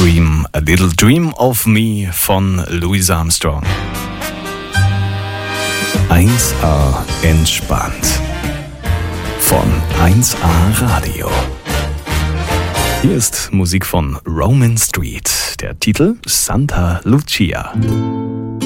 Dream, A Little Dream of Me von Louis Armstrong. 1A entspannt von 1A Radio. Hier ist Musik von Roman Street, der Titel Santa Lucia.